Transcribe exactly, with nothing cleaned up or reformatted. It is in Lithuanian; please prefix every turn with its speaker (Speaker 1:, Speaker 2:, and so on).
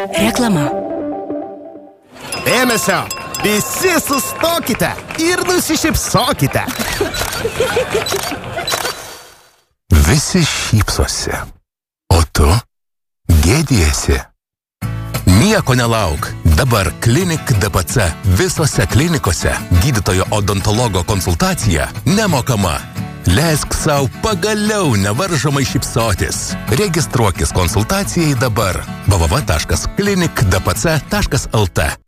Speaker 1: Reklama.
Speaker 2: Dėmesio! Visi sustokite ir nusišypsokite.
Speaker 3: Visi šypsosi, o tu gėdijasi. Nieko nelauk. Dabar Klinik D P C visose klinikose gydytojo odontologo konsultacija nemokama. Leisk sau pagaliau nevaržomai šypsotis. Registruokis konsultacijai dabar. w w w taškas klinik d p c taškas l t